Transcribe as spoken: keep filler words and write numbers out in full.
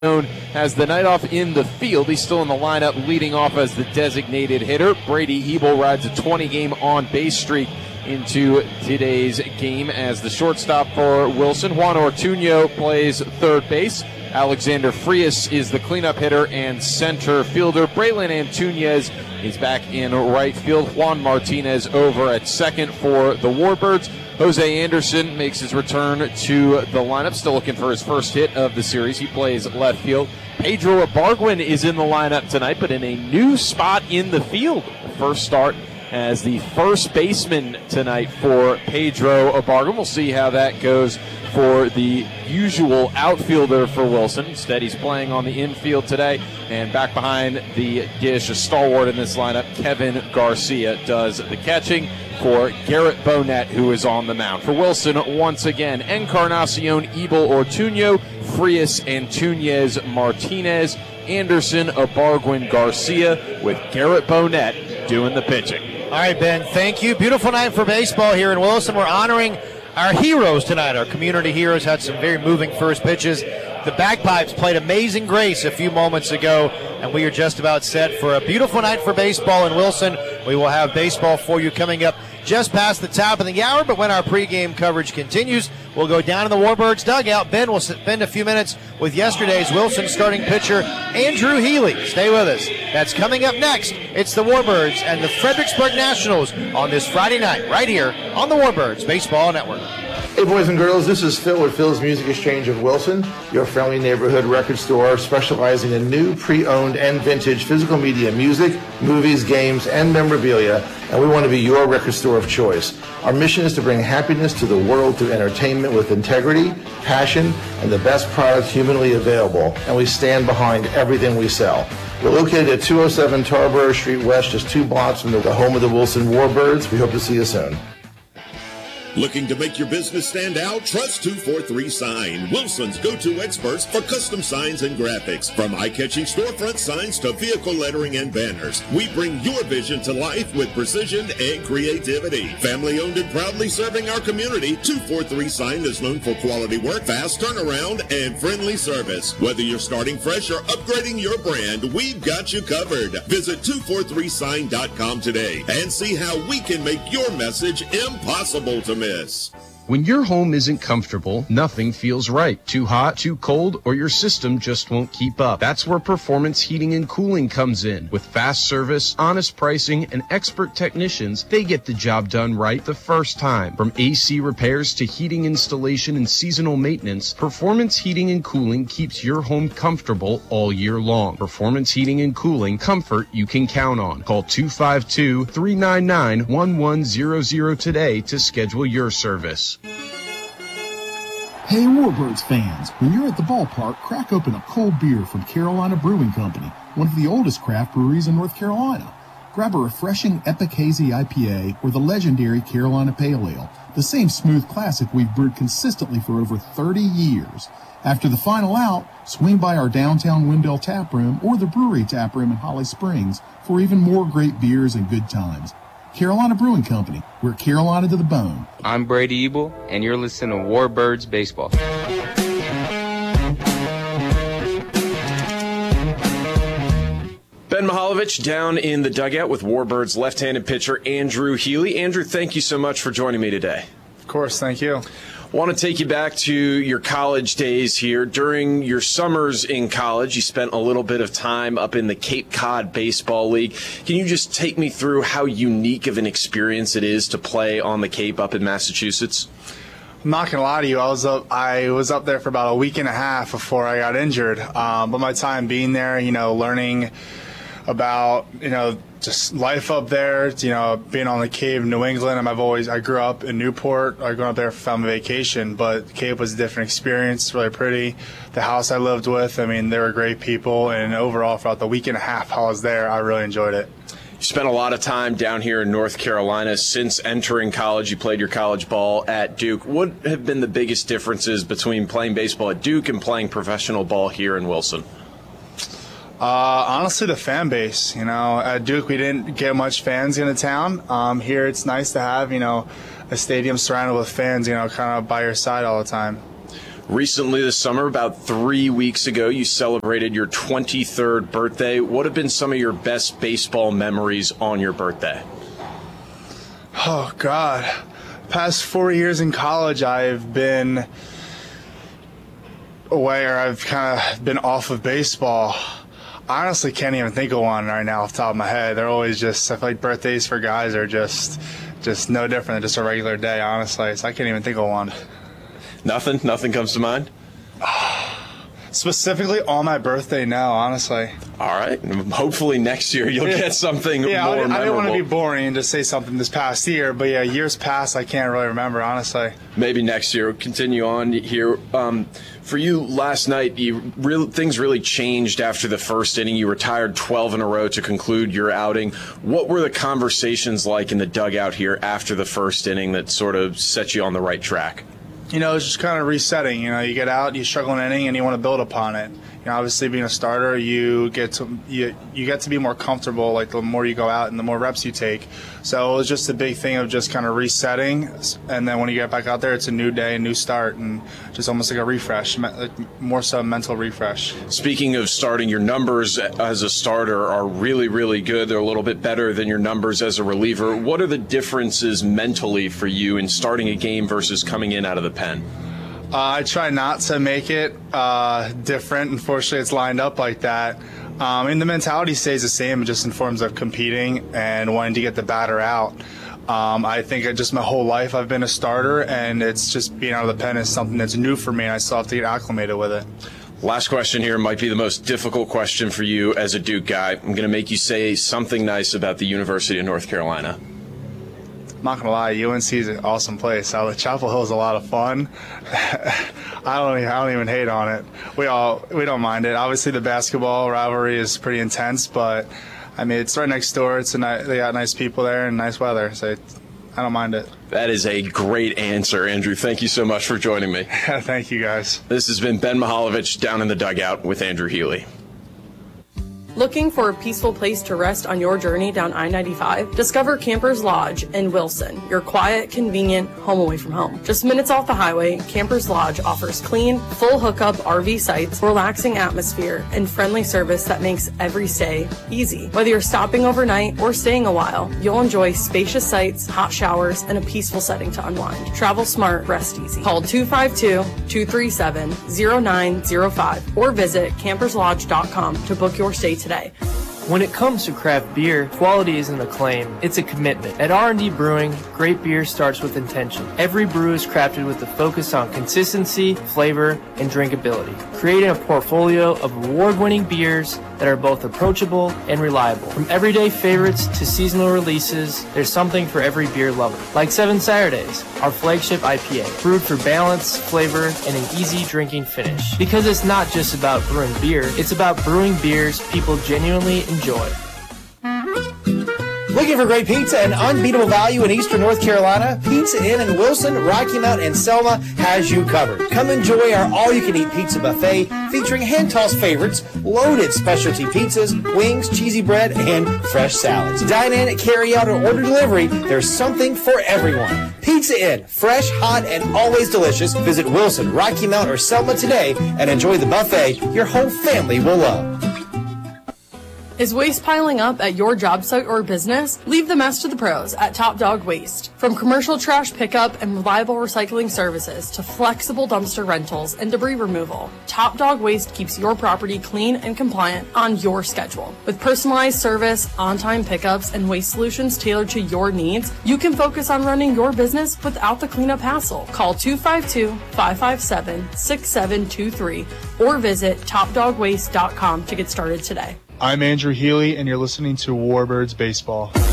has the night off in the field. He's still in the lineup, leading off as the designated hitter. Brady Ebel rides a twenty-game on-base streak into today's game as the shortstop for Wilson. Juan Ortuño plays third base. Alexander Frias is the cleanup hitter and center fielder. Braylon Antunez is back in right field. Juan Martinez over at second for the Warbirds. Jose Anderson makes his return to the lineup, still looking for his first hit of the series. He plays left field. Pedro Ibargüen is in the lineup tonight, but in a new spot in the field. First start as the first baseman tonight for Pedro Ibargüen. We'll see how that goes for the usual outfielder for Wilson. Instead, he's playing on the infield today. And back behind the dish, a stalwart in this lineup, Kevin Garcia does the catching for Garrett Bonet, who is on the mound. For Wilson, once again, Encarnacion, Ebel, Ortuño, Frias, Antunez, Martinez, Anderson, Ibargüen, Garcia, with Garrett Bonet doing the pitching. All right, Ben, thank you. Beautiful night for baseball here in Wilson. We're honoring our heroes tonight. Our community heroes had some very moving first pitches. The Bagpipes played Amazing Grace a few moments ago, and we are just about set for a beautiful night for baseball in Wilson. We will have baseball for you coming up just past the top of the hour, but when our pregame coverage continues, we'll go down in the Warbirds dugout. Ben will spend a few minutes with yesterday's Wilson starting pitcher, Andrew Healy. Stay with us. That's coming up next. It's the Warbirds and the Fredericksburg Nationals on this Friday night, right here on the Warbirds Baseball Network. Hey boys and girls, this is Phil with Phil's Music Exchange of Wilson, your friendly neighborhood record store specializing in new, pre-owned, and vintage physical media, music, movies, games, and memorabilia, and we want to be your record store of choice. Our mission is to bring happiness to the world through entertainment with integrity, passion, and the best product humanly available, and we stand behind everything we sell. We're located at two oh seven Tarboro Street West, just two blocks from the home of the Wilson Warbirds. We hope to see you soon. Looking to make your business stand out? Trust two forty-three Sign, Wilson's go-to experts for custom signs and graphics. From eye-catching storefront signs to vehicle lettering and banners, we bring your vision to life with precision and creativity. Family-owned and proudly serving our community, two forty-three Sign is known for quality work, fast turnaround, and friendly service. Whether you're starting fresh or upgrading your brand, we've got you covered. Visit two forty-three sign dot com today and see how we can make your message impossible to miss. When your home isn't comfortable, nothing feels right. Too hot, too cold, or your system just won't keep up. That's where Performance Heating and Cooling comes in. With fast service, honest pricing, and expert technicians, they get the job done right the first time. From A C repairs to heating installation and seasonal maintenance, Performance Heating and Cooling keeps your home comfortable all year long. Performance Heating and Cooling, comfort you can count on. Call two five two, three nine nine, one one zero zero today to schedule your service. Hey Warbirds fans, when you're at the ballpark, crack open a cold beer from Carolina Brewing Company, one of the oldest craft breweries in North Carolina. Grab a refreshing Epic Hazy I P A or the legendary Carolina Pale Ale, the same smooth classic we've brewed consistently for over thirty years. After the final out, swing by our downtown Wendell Tap Room or the Brewery Tap Room in Holly Springs for even more great beers and good times. Carolina Brewing Company, we're Carolina to the bone. I'm Brady Ebel, and you're listening to Warbirds Baseball. Ben Mihaljevic down in the dugout with Warbirds left-handed pitcher Andrew Healy. Andrew, thank you so much for joining me today. Of course, thank you. Want to take you back to your college days here. During your summers in college, you spent a little bit of time up in the Cape Cod Baseball League. Can you just take me through how unique of an experience it is to play on the Cape up in Massachusetts? I'm not gonna lie to you. I was up. I was up there for about a week and a half before I got injured. Um, but my time being there, you know, learning about, you know, just life up there, you know, being on the Cape, New England. And I've always, I grew up in Newport. I grew up there for family vacation, but the Cape was a different experience, really pretty. The house I lived with, I mean, they were great people. And overall, throughout the week and a half I was there, I really enjoyed it. You spent a lot of time down here in North Carolina. Since entering college, you played your college ball at Duke. What have been the biggest differences between playing baseball at Duke and playing professional ball here in Wilson? Uh, honestly, the fan base. You know, at Duke, we didn't get much fans in the town. Um, here, it's nice to have, you know, a stadium surrounded with fans, you know, kind of by your side all the time. Recently this summer, about three weeks ago, you celebrated your twenty-third birthday. What have been some of your best baseball memories on your birthday? Oh, God. Past four years in college, I've been away, or I've kind of been off of baseball. I honestly can't even think of one right now off the top of my head. They're always just, I feel like birthdays for guys are just just no different than just a regular day, honestly. So I can't even think of one. Nothing? Nothing comes to mind? Specifically on my birthday, no, honestly. All right. Hopefully next year you'll get something yeah, more I, memorable. I didn't want to be boring and just say something this past year, but yeah, years past, I can't really remember, honestly. Maybe next year. Continue on here. Um, for you, last night, you real, things really changed after the first inning. You retired twelve in a row to conclude your outing. What were the conversations like in the dugout here after the first inning that sort of set you on the right track? You know, it's just kind of resetting. You know, you get out, you struggle an inning, and you want to build upon it. You know, obviously being a starter, you get to you you get to be more comfortable. Like the more you go out and the more reps you take. So it was just a big thing of just kind of resetting, and then when you get back out there, it's a new day, a new start, and just almost like a refresh, like more so a mental refresh. Speaking of starting, your numbers as a starter are really, really good. They're a little bit better than your numbers as a reliever. What are the differences mentally for you in starting a game versus coming in out of the pen? Uh, I try not to make it uh, different. Unfortunately, it's lined up like that. Um, and the mentality stays the same, just in forms of competing and wanting to get the batter out. Um, I think I just my whole life I've been a starter, and it's just being out of the pen is something that's new for me, and I still have to get acclimated with it. Last question here might be the most difficult question for you as a Duke guy. I'm going to make you say something nice about the University of North Carolina. I'm not gonna lie, U N C is an awesome place. Uh, Chapel Hill is a lot of fun. I don't, even, I don't even hate on it. We all we don't mind it. Obviously, the basketball rivalry is pretty intense, but I mean it's right next door. It's a ni- they got nice people there and nice weather, so it's, I don't mind it. That is a great answer, Andrew. Thank you so much for joining me. Thank you, guys. This has been Ben Mihaljevic down in the dugout with Andrew Healy. Looking for a peaceful place to rest on your journey down I ninety-five? Discover Campers Lodge in Wilson, your quiet, convenient home away from home. Just minutes off the highway, Campers Lodge offers clean, full hookup R V sites, relaxing atmosphere, and friendly service that makes every stay easy. Whether you're stopping overnight or staying a while, you'll enjoy spacious sites, hot showers, and a peaceful setting to unwind. Travel smart, rest easy. Call two five two, two three seven, zero nine zero five or visit campers lodge dot com to book your stay today. When it comes to craft beer, quality isn't a claim, it's a commitment. At R and D Brewing, great beer starts with intention. Every brew is crafted with a focus on consistency, flavor, and drinkability, creating a portfolio of award-winning beers that are both approachable and reliable. From everyday favorites to seasonal releases, there's something for every beer lover. Like Seven Saturdays, our flagship I P A, brewed for balance, flavor, and an easy drinking finish. Because it's not just about brewing beer, it's about brewing beers people genuinely enjoy. Looking for great pizza and unbeatable value in Eastern North Carolina? Pizza Inn in Wilson, Rocky Mount, and Selma has you covered. Come enjoy our all-you-can-eat pizza buffet featuring hand-tossed favorites, loaded specialty pizzas, wings, cheesy bread, and fresh salads. Dine in, carry out, or order delivery. There's something for everyone. Pizza Inn, fresh, hot, and always delicious. Visit Wilson, Rocky Mount, or Selma today and enjoy the buffet your whole family will love. Is waste piling up at your job site or business? Leave the mess to the pros at Top Dog Waste. From commercial trash pickup and reliable recycling services to flexible dumpster rentals and debris removal, Top Dog Waste keeps your property clean and compliant on your schedule. With personalized service, on-time pickups, and waste solutions tailored to your needs, you can focus on running your business without the cleanup hassle. Call two five two, five five seven, six seven two three or visit top dog waste dot com to get started today. I'm Andrew Healy, and you're listening to Warbirds Baseball.